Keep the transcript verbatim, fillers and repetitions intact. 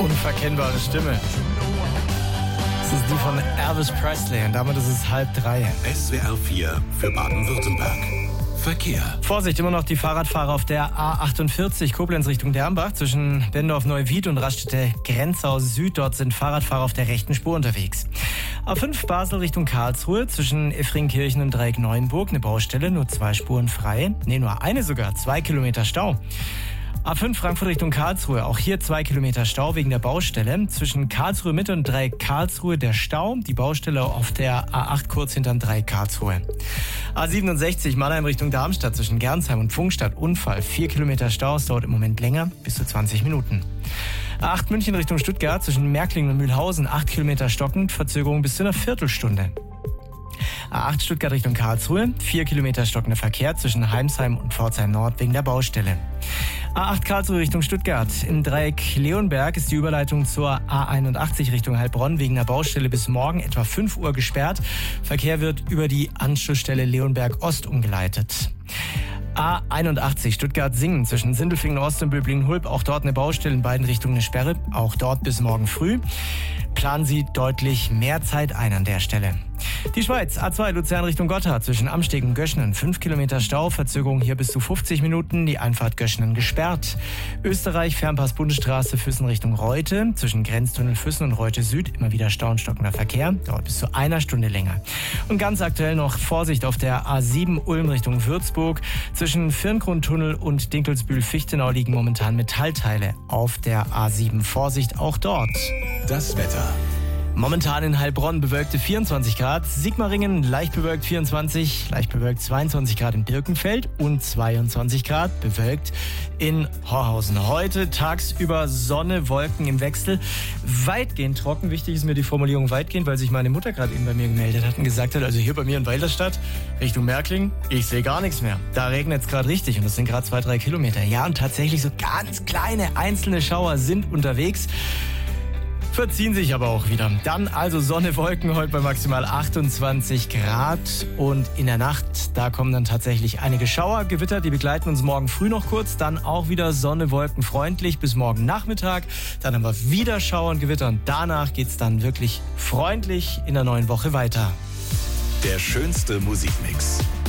Unverkennbare Stimme. Das ist die von Elvis Presley und damit ist es halb drei. S W R vier für Baden-Württemberg. Verkehr. Vorsicht, immer noch die Fahrradfahrer auf der A achtundvierzig Koblenz Richtung Dernbach zwischen Bendorf-Neuwied und Raststätte-Grenzau Süd. Dort sind Fahrradfahrer auf der rechten Spur unterwegs. A fünf Basel Richtung Karlsruhe zwischen Effringkirchen und Dreieck Neuenburg. Eine Baustelle, nur zwei Spuren frei. Nee, nur eine sogar, zwei Kilometer Stau. A fünf Frankfurt Richtung Karlsruhe, auch hier zwei Kilometer Stau wegen der Baustelle. Zwischen Karlsruhe Mitte und Dreieck Karlsruhe der Stau. Die Baustelle auf der A acht kurz hinterm Dreieck Karlsruhe. A siebenundsechzig Mannheim Richtung Darmstadt zwischen Gernsheim und Pfungstadt. Unfall, vier Kilometer Stau, es dauert im Moment länger, bis zu zwanzig Minuten. A acht München Richtung Stuttgart zwischen Märklingen und Mühlhausen, acht Kilometer stockend, Verzögerung bis zu einer Viertelstunde. A acht Stuttgart Richtung Karlsruhe, vier Kilometer stockender Verkehr zwischen Heimsheim und Pforzheim Nord wegen der Baustelle. A acht Karlsruhe Richtung Stuttgart. Im Dreieck Leonberg ist die Überleitung zur A einundachtzig Richtung Heilbronn wegen der Baustelle bis morgen etwa fünf Uhr gesperrt. Verkehr wird über die Anschlussstelle Leonberg Ost umgeleitet. A einundachtzig Stuttgart-Singen zwischen Sindelfingen Ost und Böblingen-Hulb. Auch dort eine Baustelle, in beiden Richtungen eine Sperre. Auch dort bis morgen früh. Planen Sie deutlich mehr Zeit ein an der Stelle. Die Schweiz, A zwei Luzern Richtung Gotthard zwischen Amsteg und Göschenen. fünf Kilometer Stau, Verzögerung hier bis zu fünfzig Minuten. Die Einfahrt Göschenen gesperrt. Österreich, Fernpass Bundesstraße Füssen Richtung Reute. Zwischen Grenztunnel Füssen und Reute Süd immer wieder Stau und stockender Verkehr. Dauert bis zu einer Stunde länger. Und ganz aktuell noch Vorsicht auf der A sieben Ulm Richtung Würzburg. Zwischen Firngrundtunnel und Dinkelsbühl-Fichtenau liegen momentan Metallteile auf der A sieben. Vorsicht auch dort. Das Wetter. Momentan in Heilbronn bewölkte vierundzwanzig Grad, Sigmaringen leicht bewölkt vierundzwanzig, leicht bewölkt zweiundzwanzig Grad in Birkenfeld und zweiundzwanzig Grad bewölkt in Horhausen. Heute tagsüber Sonne, Wolken im Wechsel, weitgehend trocken. Wichtig ist mir die Formulierung weitgehend, weil sich meine Mutter gerade eben bei mir gemeldet hat und gesagt hat, also hier bei mir in Weilerstadt Richtung Märkling, ich sehe gar nichts mehr. Da regnet es gerade richtig und das sind gerade zwei, drei Kilometer. Ja, und tatsächlich so ganz kleine einzelne Schauer sind unterwegs. Verziehen sich aber auch wieder. Dann also Sonne, Wolken heute bei maximal achtundzwanzig Grad und in der Nacht, da kommen dann tatsächlich einige Schauer, Gewitter, die begleiten uns morgen früh noch kurz, dann auch wieder Sonne, Wolken freundlich bis morgen Nachmittag, dann haben wir wieder Schauer und Gewitter und danach geht's dann wirklich freundlich in der neuen Woche weiter. Der schönste Musikmix.